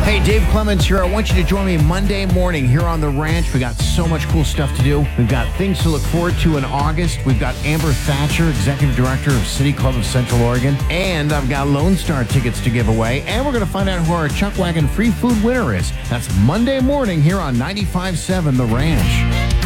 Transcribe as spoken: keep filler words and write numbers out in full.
Hey, Dave Clemens here. I want you to join me Monday morning here on the ranch. We got so much cool stuff to do. We've got things to look forward to in August. We've got Amber Thatcher, Executive Director of City Club of Central Oregon. And I've got Lone Star tickets to give away. And we're going to find out who our Chuck Wagon free food winner is. That's Monday morning here on ninety-five point seven The Ranch.